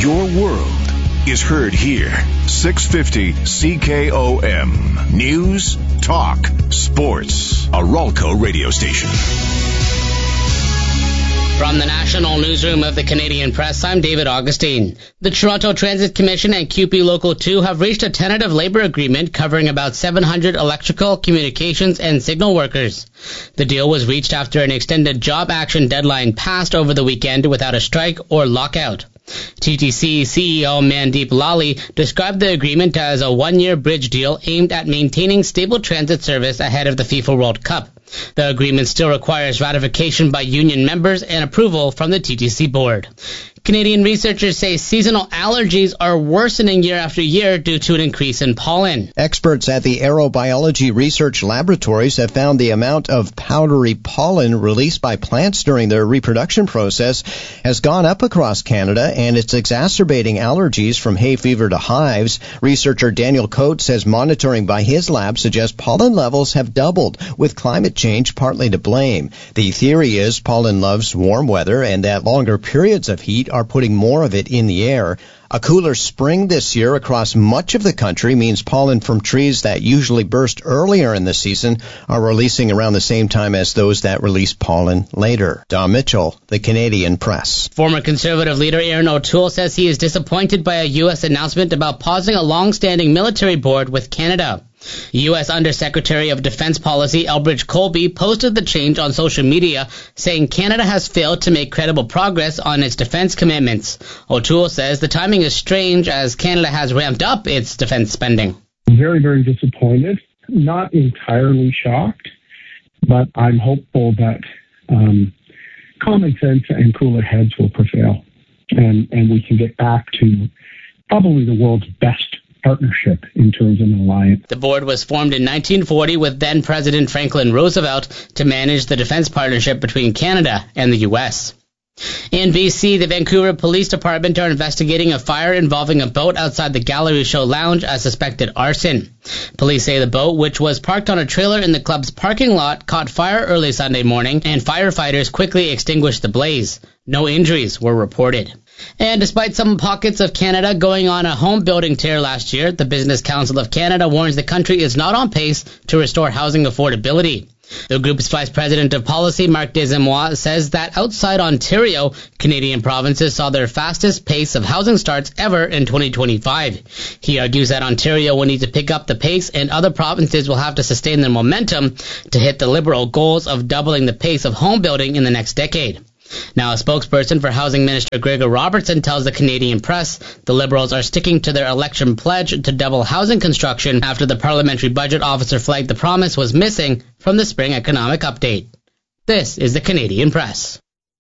Your world is heard here. 650 CKOM. News, talk, sports. A Ralco radio station. From the National Newsroom of the Canadian Press, I'm David Augustine. The Toronto Transit Commission and QP Local 2 have reached a tentative labor agreement covering about 700 electrical, communications, and signal workers. The deal was reached after an extended job action deadline passed over the weekend without a strike or lockout. TTC CEO Mandeep Lally described the agreement as a one-year bridge deal aimed at maintaining stable transit service ahead of the FIFA World Cup. The agreement still requires ratification by union members and approval from the TTC board. Canadian researchers say seasonal allergies are worsening year after year due to an increase in pollen. Experts at the Aerobiology Research Laboratories have found the amount of powdery pollen released by plants during their reproduction process has gone up across Canada, and it's exacerbating allergies from hay fever to hives. Researcher Daniel Coates says monitoring by his lab suggests pollen levels have doubled, with climate change partly to blame. The theory is pollen loves warm weather and that longer periods of heat are putting more of it in the air. A cooler spring this year across much of the country means pollen from trees that usually burst earlier in the season are releasing around the same time as those that release pollen later. Don Mitchell, the Canadian Press. Former Conservative leader Erin O'Toole says he is disappointed by a U.S. announcement about pausing a long-standing military board with Canada. U.S. Undersecretary of Defense Policy Elbridge Colby posted the change on social media, saying Canada has failed to make credible progress on its defense commitments. O'Toole says the timing is strange as Canada has ramped up its defense spending. Very, very disappointed. Not entirely shocked, but I'm hopeful that common sense and cooler heads will prevail, and we can get back to probably the world's best partnership in terms of an alliance. The board was formed in 1940 with then-President Franklin Roosevelt to manage the defense partnership between Canada and the U.S. In BC, the Vancouver Police Department are investigating a fire involving a boat outside the Gallery Show Lounge as suspected arson. Police say the boat, which was parked on a trailer in the club's parking lot, caught fire early Sunday morning, and firefighters quickly extinguished the blaze. No injuries were reported. And despite some pockets of Canada going on a home building tear last year, the Business Council of Canada warns the country is not on pace to restore housing affordability. The group's Vice President of Policy, Marc Desamois, says that outside Ontario, Canadian provinces saw their fastest pace of housing starts ever in 2025. He argues that Ontario will need to pick up the pace and other provinces will have to sustain their momentum to hit the Liberal goals of doubling the pace of home building in the next decade. Now, a spokesperson for Housing Minister Gregor Robertson tells the Canadian Press the Liberals are sticking to their election pledge to double housing construction after the parliamentary budget officer flagged the promise was missing from the spring economic update. This is the Canadian Press.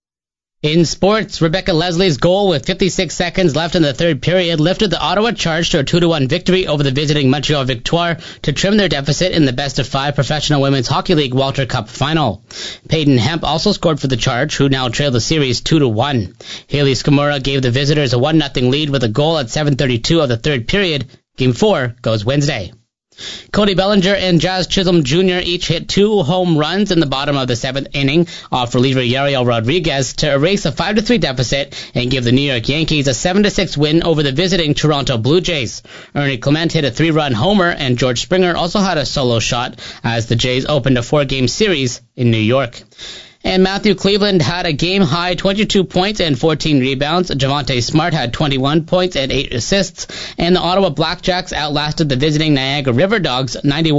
In sports, Rebecca Leslie's goal with 56 seconds left in the third period lifted the Ottawa Charge to a 2-1 victory over the visiting Montreal Victoire to trim their deficit in the best-of-5 Professional Women's Hockey League Walter Cup final. Peyton Hemp also scored for the Charge, who now trail the series 2-1. Haley Skamura gave the visitors a 1-0 lead with a goal at 7:32 of the third period. Game 4 goes Wednesday. Cody Bellinger and Jazz Chisholm Jr. each hit 2 home runs in the bottom of the 7th inning off reliever Yariel Rodriguez to erase a 5-3 deficit and give the New York Yankees a 7-6 win over the visiting Toronto Blue Jays. Ernie Clement hit a 3-run homer and George Springer also had a solo shot as the Jays opened a 4-game series in New York. And Matthew Cleveland had a game-high 22 points and 14 rebounds. Javonte Smart had 21 points and 8 assists. And the Ottawa Blackjacks outlasted the visiting Niagara River Dogs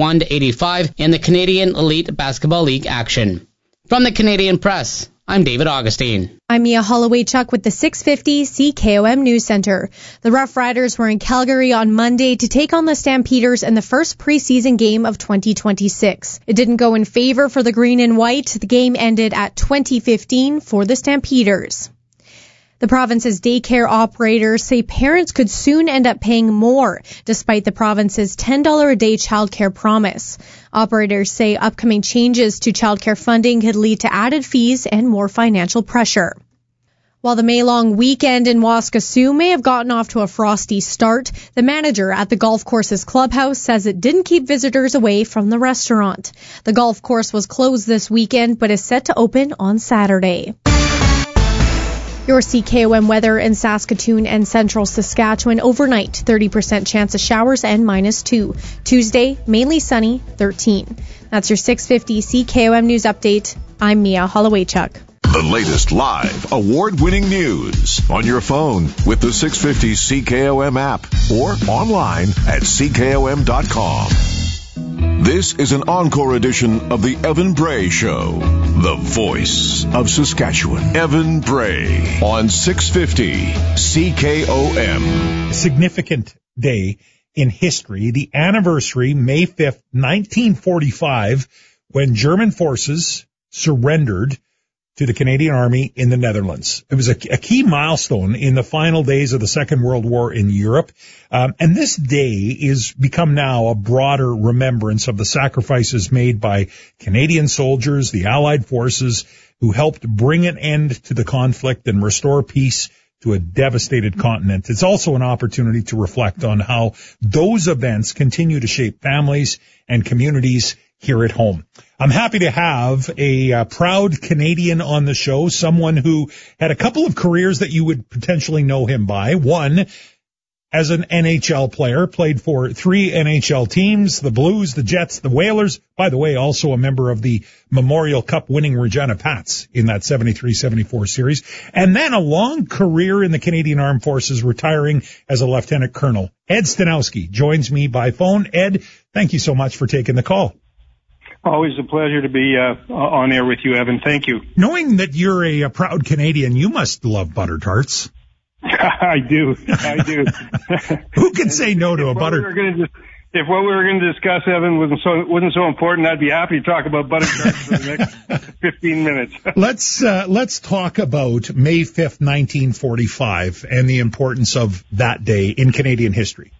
91-85 in the Canadian Elite Basketball League action. From the Canadian Press, I'm David Augustine. I'm Mia Holloway-Chuck with the 650 CKOM News Center. The Rough Riders were in Calgary on Monday to take on the Stampeders in the first preseason game of 2026. It didn't go in favor for the Green and White. The game ended at 20-15 for the Stampeders. The province's daycare operators say parents could soon end up paying more, despite the province's $10 a day childcare promise. Operators say upcoming changes to childcare funding could lead to added fees and more financial pressure. While the May-long weekend in Waskesiu may have gotten off to a frosty start, the manager at the golf course's clubhouse says it didn't keep visitors away from the restaurant. The golf course was closed this weekend, but is set to open on Saturday. Your CKOM weather in Saskatoon and central Saskatchewan overnight, 30% chance of showers and -2. Tuesday, mainly sunny, 13. That's your 6:50 CKOM News Update. I'm Mia Hollowaychuk. The latest live, award-winning news on your phone with the 650 CKOM app or online at CKOM.com. This is an encore edition of the Evan Bray Show, the voice of Saskatchewan. Evan Bray on 650 CKOM. A significant day in history, the anniversary, May 5th, 1945, when German forces surrendered to the Canadian Army in the Netherlands. It was a key milestone in the final days of the Second World War in Europe. And this day is become now a broader remembrance of the sacrifices made by Canadian soldiers, the Allied forces, who helped bring an end to the conflict and restore peace to a devastated continent. It's also an opportunity to reflect on how those events continue to shape families and communities here at home. I'm happy to have a proud Canadian on the show, someone who had a couple of careers that you would potentially know him by. One, as an NHL player, played for 3 NHL teams, the Blues, the Jets, the Whalers. By the way, also a member of the Memorial Cup winning Regina Pats in that 73-74 series. And then a long career in the Canadian Armed Forces, retiring as a lieutenant colonel. Ed Stanowski joins me by phone. Ed, thank you so much for taking the call. Always a pleasure to be on air with you, Evan. Thank you. Knowing that you're a proud Canadian, you must love butter tarts. I do. Who can say no to a butter? If what we were going to discuss, Evan, wasn't so important, I'd be happy to talk about butter tarts for the next 15 minutes. Let's talk about May 5th, 1945, and the importance of that day in Canadian history.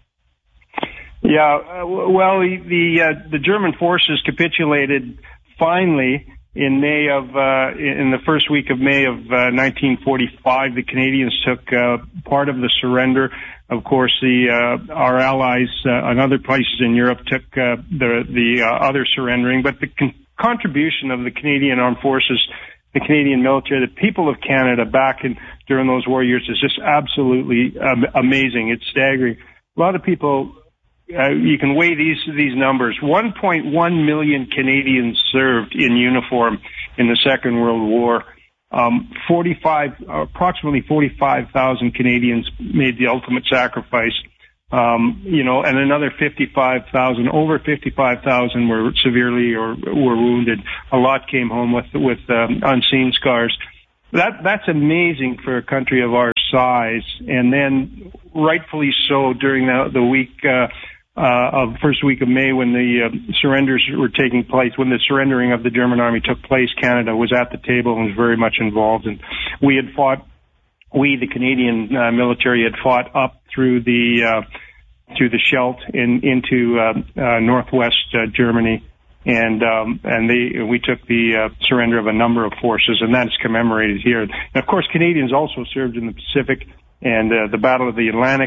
Yeah, well, the German forces capitulated finally in the first week of May of 1945. The Canadians took part of the surrender. Of course, our allies and other places in Europe took the other surrendering. But the contribution of the Canadian Armed Forces, the Canadian military, the people of Canada during those war years is just absolutely amazing. It's staggering. A lot of people. You can weigh these numbers. 1.1 million Canadians served in uniform in the Second World War. Approximately 45,000 Canadians made the ultimate sacrifice. And another over 55,000 were severely or were wounded. A lot came home with unseen scars. That's amazing for a country of our size. And then, rightfully so, during the week of first week of May, when the surrenders were taking place, when the surrendering of the German army took place, Canada was at the table and was very much involved. And the Canadian military had fought up through the Scheldt into northwest Germany. And we took the surrender of a number of forces, and that's commemorated here. And of course, Canadians also served in the Pacific and the Battle of the Atlantic.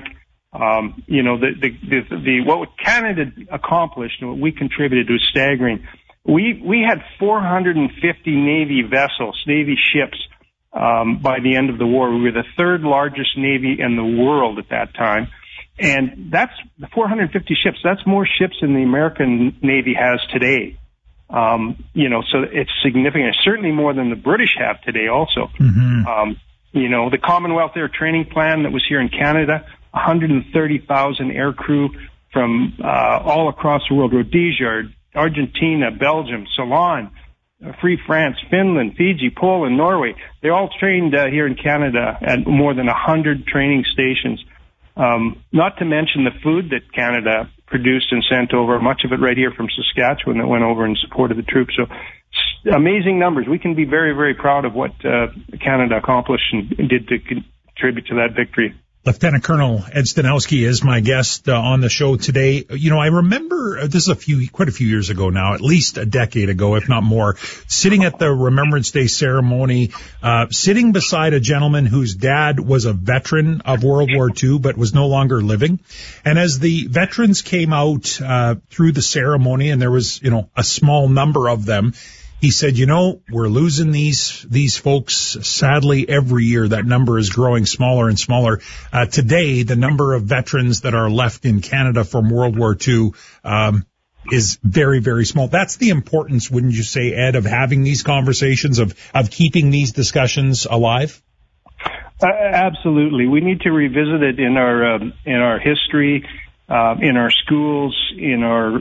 What Canada accomplished and what we contributed was staggering. We had 450 Navy vessels, Navy ships, by the end of the war. We were the third largest Navy in the world at that time. And that's 450 ships. That's more ships than the American Navy has today. So it's significant. It's certainly more than the British have today also. Mm-hmm. The Commonwealth Air Training Plan that was here in Canada, 130,000 air crew from all across the world, Rhodesia, Argentina, Belgium, Ceylon, Free France, Finland, Fiji, Poland, Norway. They all trained here in Canada at more than 100 training stations. Not to mention the food that Canada produced and sent over, much of it right here from Saskatchewan that went over in support of the troops. So amazing numbers. We can be very, very proud of what Canada accomplished and did to contribute to that victory. Lieutenant Colonel Ed Stanowski is my guest on the show today. I remember this is quite a few years ago now, at least a decade ago, if not more, sitting at the Remembrance Day ceremony, sitting beside a gentleman whose dad was a veteran of World War II, but was no longer living. And as the veterans came out through the ceremony, and there was, a small number of them, He said, we're losing these folks sadly every year. That number is growing smaller and smaller. Today, the number of veterans that are left in Canada from World War II is very, very small. That's the importance, wouldn't you say, Ed, of having these conversations, of keeping these discussions alive? Absolutely. We need to revisit it in our history, in our schools, in our,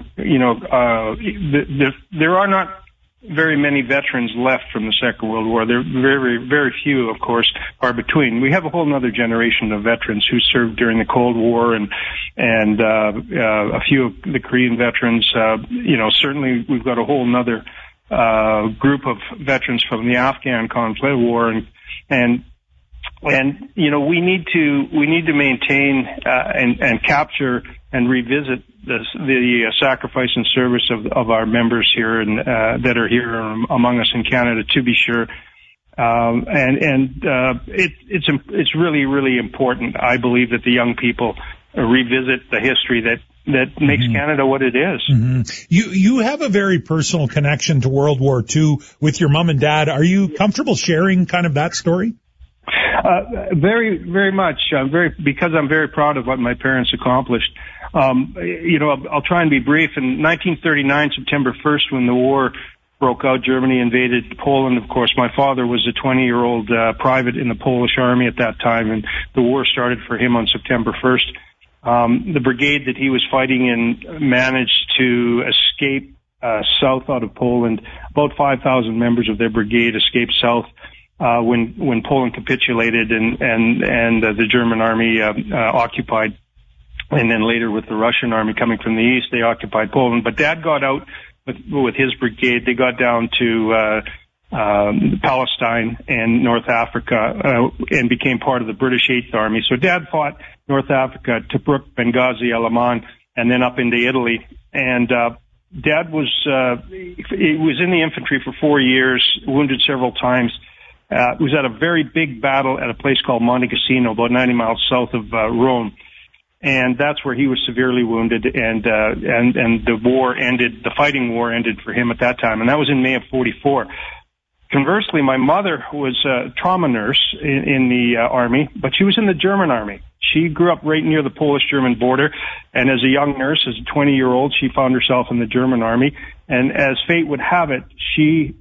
there are not very many veterans left from the Second World War. There are very, very few, of course, are between. We have a whole other generation of veterans who served during the Cold War and a few of the Korean veterans. Certainly we've got a whole other group of veterans from the Afghan conflict war, and we need to maintain and capture and revisit the sacrifice and service of our members here and that are here among us in Canada, to be sure. It's really, really important, I believe, that the young people revisit the history that makes Canada what it is. Mm-hmm. You have a very personal connection to World War II with your mom and dad. Are you comfortable sharing kind of that story? Very, very much. Because I'm very proud of what my parents accomplished. I'll try and be brief. In 1939, September 1st, when the war broke out, Germany invaded Poland. Of course, my father was a 20-year-old private in the Polish army at that time, and the war started for him on September 1st. The brigade that he was fighting in managed to escape south out of Poland. About 5,000 members of their brigade escaped south when Poland capitulated and the German army occupied. And then later with the Russian army coming from the east, they occupied Poland. But Dad got out with his brigade. They got down to Palestine and North Africa and became part of the British 8th Army. So Dad fought North Africa, Tobruk, Benghazi, El Aman, and then up into Italy. And Dad was in the infantry for 4 years, wounded several times. Was at a very big battle at a place called Monte Cassino, about 90 miles south of Rome. And that's where he was severely wounded, and the war ended, the fighting war ended for him at that time, and that was in May of 44. Conversely, my mother was a trauma nurse in the army, but she was in the German army. She grew up right near the Polish-German border, and as a young nurse, as a 20-year-old, she found herself in the German army, and as fate would have it, she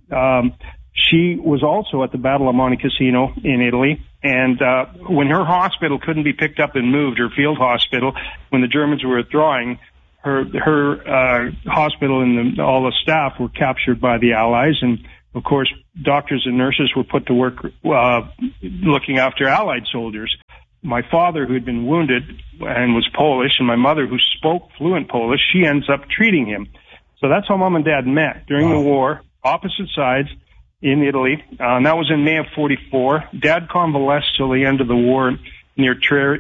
was also at the Battle of Monte Cassino in Italy, and when her hospital couldn't be picked up and moved, her field hospital, when the Germans were withdrawing, her hospital and all the staff were captured by the Allies, and of course, doctors and nurses were put to work looking after Allied soldiers. My father, who had been wounded and was Polish, and my mother, who spoke fluent Polish, she ends up treating him. So that's how Mom and Dad met during the war, opposite sides, in Italy. And that was in May of 44. Dad convalesced till the end of the war near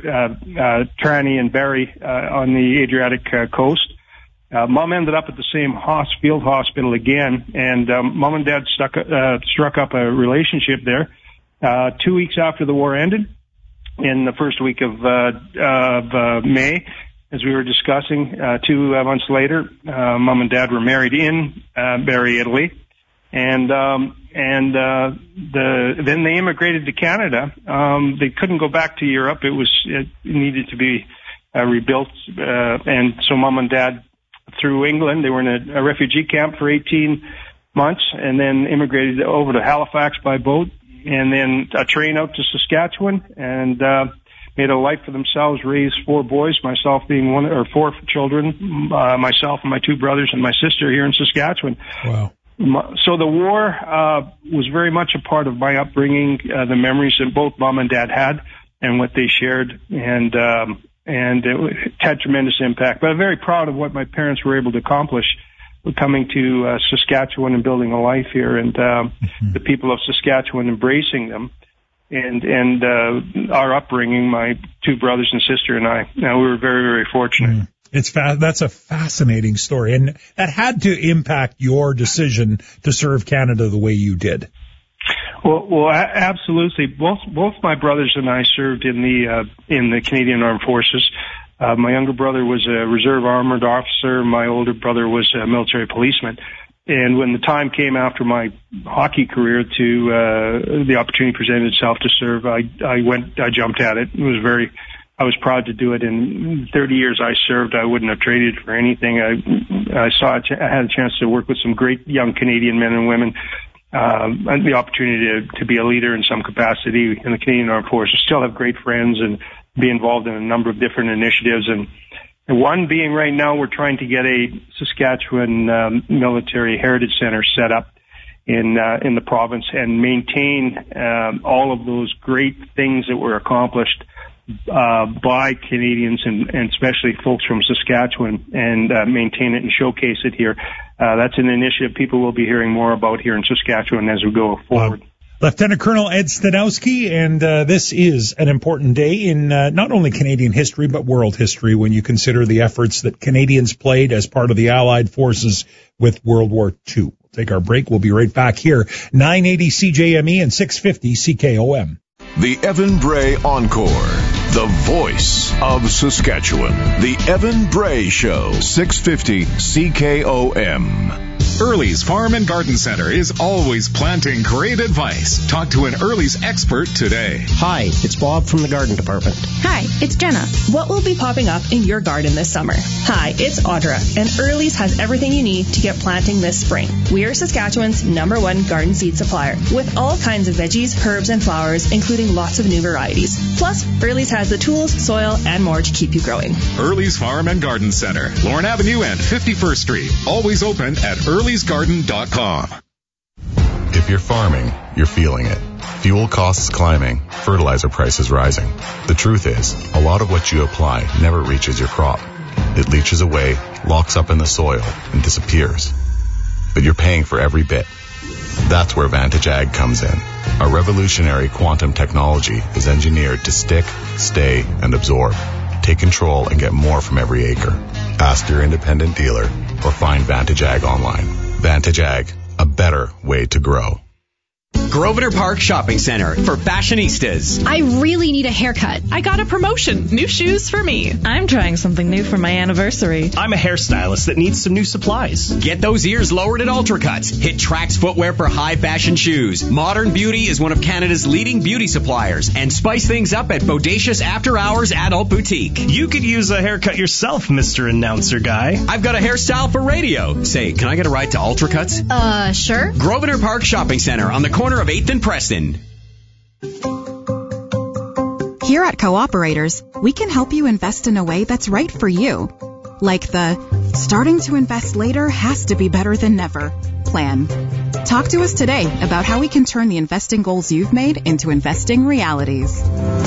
Trani and Bari on the Adriatic coast. Mom ended up at the same field hospital again, and Mom and Dad struck up a relationship there. 2 weeks after the war ended, in the first week of May, as we were discussing, 2 months later, Mom and Dad were married in Bari, Italy. And then they immigrated to Canada. They couldn't go back to Europe. It needed to be rebuilt. And so Mom and Dad, through England, they were in a refugee camp for 18 months and then immigrated over to Halifax by boat and then a train out to Saskatchewan and made a life for themselves, raised 4 boys, myself being 4 children, myself and my 2 brothers and my sister here in Saskatchewan. Wow. So the war was very much a part of my upbringing, the memories that both Mom and Dad had and what they shared, and it had tremendous impact. But I'm very proud of what my parents were able to accomplish with coming to Saskatchewan and building a life here, and the people of Saskatchewan embracing them, and our upbringing, my 2 brothers and sister and I. We were very, very fortunate. That's a fascinating story, and that had to impact your decision to serve Canada the way you did. Well, absolutely. Both my brothers and I served in the Canadian Armed Forces. My younger brother was a reserve armored officer. My older brother was a military policeman. And when the time came after my hockey career the opportunity presented itself to serve, I jumped at it. I was proud to do it. In 30 years I served, I wouldn't have traded for anything. I had a chance to work with some great young Canadian men and women, and the opportunity to be a leader in some capacity in the Canadian Armed Forces, still have great friends and be involved in a number of different initiatives. And one being right now, we're trying to get a Saskatchewan Military Heritage Center set up in the province and maintain all of those great things that were accomplished by Canadians and especially folks from Saskatchewan, and maintain it and showcase it here. That's an initiative people will be hearing more about here in Saskatchewan as we go forward. Lieutenant Colonel Ed Stanowski, and this is an important day in not only Canadian history but world history when you consider the efforts that Canadians played as part of the Allied forces with World War II. We'll take our break. We'll be right back here, 980 CJME and 650 CKOM. The Evan Bray Encore, the voice of Saskatchewan. The Evan Bray Show, 650 CKOM. Early's Farm and Garden Center is always planting great advice. Talk to an Early's expert today. Hi, it's Bob from the Garden Department. Hi, it's Jenna. What will be popping up in your garden this summer? Hi, it's Audra, and Early's has everything you need to get planting this spring. We are Saskatchewan's #1 garden seed supplier, with all kinds of veggies, herbs, and flowers, including lots of new varieties. Plus, Early's has the tools, soil, and more to keep you growing. Early's Farm and Garden Center, Lorne Avenue and 51st Street. Always open at earlysgarden.com. If you're farming, you're feeling it. Fuel costs climbing, fertilizer prices rising. The truth is, a lot of what you apply never reaches your crop. It leaches away, locks up in the soil, and disappears. But you're paying for every bit. That's where Vantage Ag comes in. Our revolutionary quantum technology is engineered to stick, stay, and absorb. Take control and get more from every acre. Ask your independent dealer or find Vantage Ag online. Vantage Ag, a better way to grow. Grosvenor Park Shopping Center for fashionistas. I really need a haircut. I got a promotion. New shoes for me. I'm trying something new for my anniversary. I'm a hairstylist that needs some new supplies. Get those ears lowered at Ultracuts. Hit Trax Footwear for high fashion shoes. Modern Beauty is one of Canada's leading beauty suppliers. And spice things up at Bodacious After Hours Adult Boutique. You could use a haircut yourself, Mr. Announcer Guy. I've got a hairstyle for radio. Say, can I get a ride to Ultracuts? Sure. Grosvenor Park Shopping Center on the corner of 8th and Preston. Here at Cooperators, we can help you invest in a way that's right for you. Like the starting to invest later has to be better than never plan. Talk to us today about how we can turn the investing goals you've made into investing realities.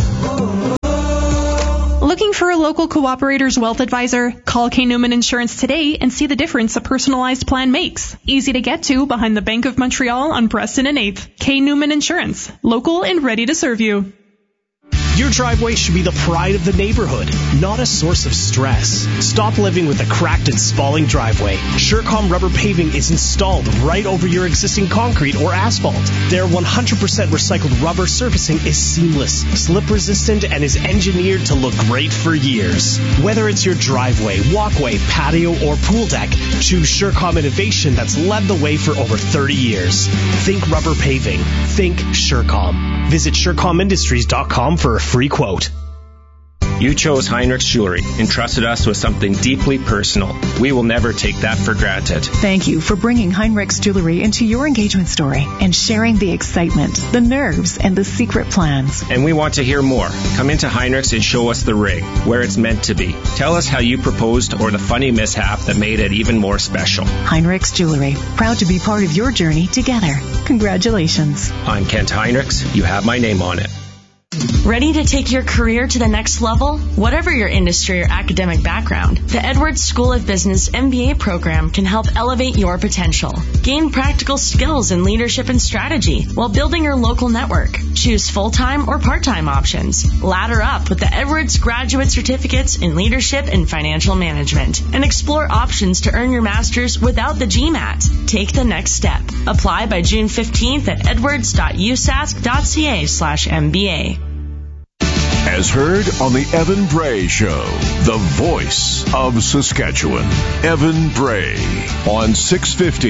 Looking for a local Cooperator's wealth advisor? Call K. Newman Insurance today and see the difference a personalized plan makes. Easy to get to behind the Bank of Montreal on Preston and 8th. K. Newman Insurance. Local and ready to serve you. Your driveway should be the pride of the neighborhood, not a source of stress. Stop living with a cracked and spalling driveway. Surecom rubber paving is installed right over your existing concrete or asphalt. Their 100% recycled rubber surfacing is seamless, slip resistant, and is engineered to look great for years. Whether it's your driveway, walkway, patio, or pool deck, choose Surecom innovation that's led the way for over 30 years. Think rubber paving. Think Surecom. Visit SurecomIndustries.com for a free quote. You chose Heinrichs Jewelry and trusted us with something deeply personal. We will never take that for granted. Thank you for bringing Heinrichs Jewelry into your engagement story and sharing the excitement, the nerves, and the secret plans. And we want to hear more. Come into Heinrichs and show us the ring, where it's meant to be. Tell us how you proposed or the funny mishap that made it even more special. Heinrichs Jewelry, proud to be part of your journey together. Congratulations. I'm Kent Heinrichs. You have my name on it. Ready to take your career to the next level? Whatever your industry or academic background, the Edwards School of Business MBA program can help elevate your potential. Gain practical skills in leadership and strategy while building your local network. Choose full-time or part-time options. Ladder up with the Edwards Graduate Certificates in Leadership and Financial Management. And explore options to earn your master's without the GMAT. Take the next step. Apply by June 15th at edwards.usask.ca/MBA. As heard on the Evan Bray Show, the voice of Saskatchewan. Evan Bray on 650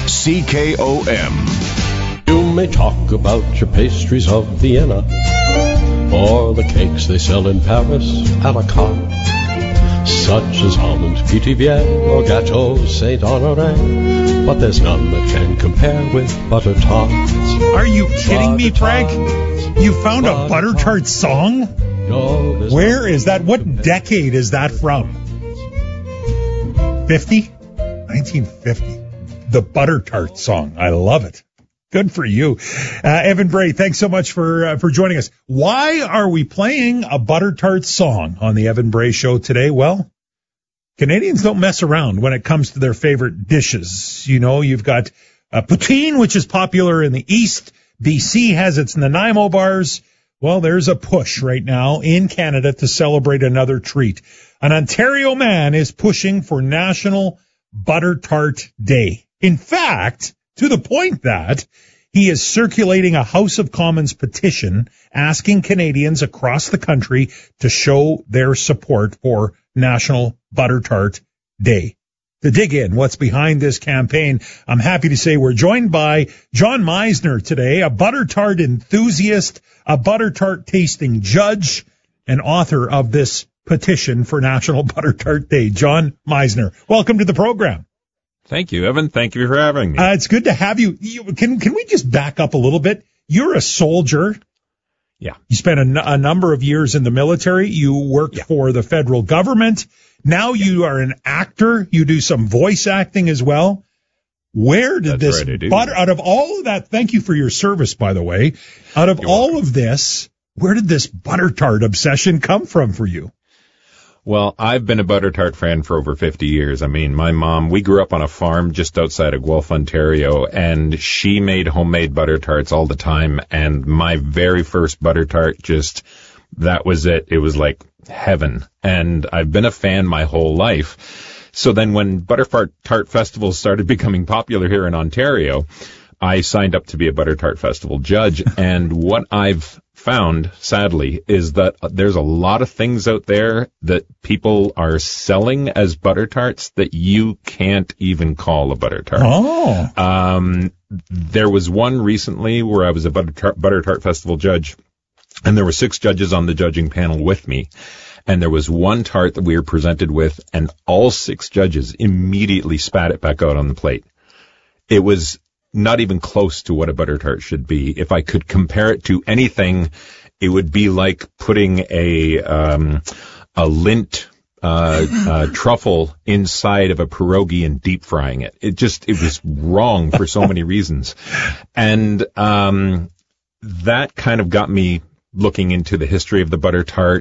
CKOM. You may talk about your pastries of Vienna or the cakes they sell in Paris a la carte, such as Holland's Petit Vienne or Gâteau Saint-Honoré, but there's none that can compare with butter tarts. Are you kidding me, Frank? You found a butter tart song? Where is that? What decade is that from? 50? 1950. The butter tart song. I love it. Good for you. Evan Bray, thanks so much for joining us. Why are we playing a butter tart song on the Evan Bray Show today? Well, Canadians don't mess around when it comes to their favorite dishes. You know, you've got poutine, which is popular in the East. BC has its Nanaimo bars. Well, there's a push right now in Canada to celebrate another treat. An Ontario man is pushing for National Butter Tart Day. In fact, to the point that he is circulating a House of Commons petition asking Canadians across the country to show their support for National Butter Tart Day. To dig in what's behind this campaign, I'm happy to say we're joined by John Meisner today, a butter tart enthusiast, a butter tart tasting judge, and author of this petition for National Butter Tart Day. John Meisner, welcome to the program. Thank you, Evan. Thank you for having me. It's good to have you. Can we just back up a little bit? You're a soldier. Yeah. You spent a number of years in the military. You worked for the federal government. Now you are an actor. You do some voice acting as well. Where did this butter, out of all of that, thank you for your service, by the way, out of all of this, where did this butter tart obsession come from for you? Well, I've been a butter tart fan for over 50 years. I mean, my mom, we grew up on a farm just outside of Guelph, Ontario, and she made homemade butter tarts all the time. And my very first butter tart, that was it. It was like heaven. And I've been a fan my whole life. So then when butter tart festivals started becoming popular here in Ontario, I signed up to be a butter tart festival judge. And what I've found, sadly, is that there's a lot of things out there that people are selling as butter tarts that you can't even call a butter tart. Oh. There was one recently where I was a butter tart festival judge, and there were 6 judges on the judging panel with me. And there was one tart that we were presented with, and all 6 judges immediately spat it back out on the plate. It was not even close to what a butter tart should be. If I could compare it to anything, it would be like putting a lint truffle inside of a pierogi and deep frying it. It was wrong for so many reasons. And that kind of got me looking into the history of the butter tart.